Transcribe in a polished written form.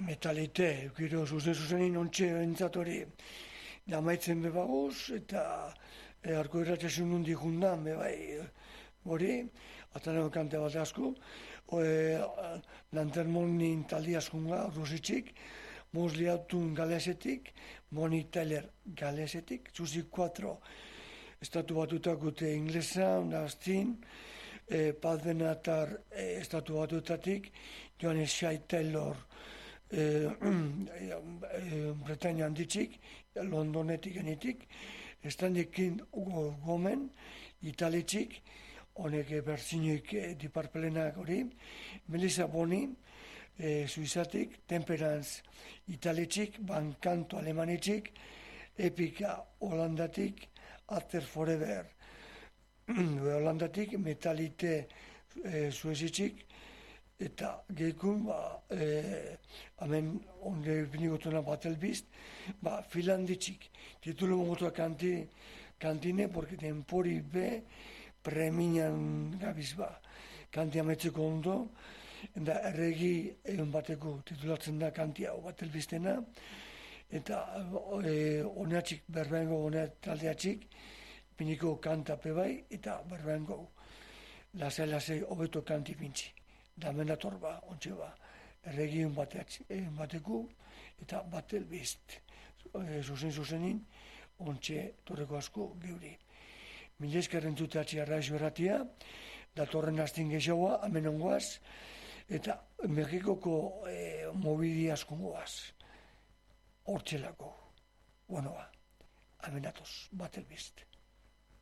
metalite, eukiro zuzenin ontxe entzatori damaitzen bebaguz, eta arko erratxasun nundi jundan, bebai, hori, ataneko kante bat asko, lantermonin taldi askunga, rusitxik, Mosley Autun galesetik, Bonnie Tyler galesetik, Susi 4 estatu batutakute inglesa, Austin, Pat Benatar estatu batutatik, Johannes Shai Taylor Bretaña handitzik, Londonetik genitik, Stanley King Gomen, Italitzik, honek berzinuik diparpelenak hori, Melissa Boni, Suizatik, Temperance Italitzik, Bankanto Alemanitzik, Epika Holandatik, After Forever Holandatik, Metalite Suezitzik, eta gehikun, hemen onde binigotuna Battlebist, Finlanditzik, titulu mogotua kantine, porque tempori be, preminan gabiz kanti ametzeko ondo, eta erregi egun bateko titulatzen da kantia Battlebistena, eta honeatzik, berbengo honeat taldeatzik, piniko kantape bai, eta berbengo lasai hobeto kanti pintzi. Da menator ontxe erregi egun bateko, eta Battlebist. Zuzenin, ontxe torreko asko geuri. Mila eskerren zutatzi arraixo erratia, datorren astin gehiagoa, hemen ongoaz, eta Mexikoko mobidi askongoaz, hortzelako, hemen atoz, Battlebist.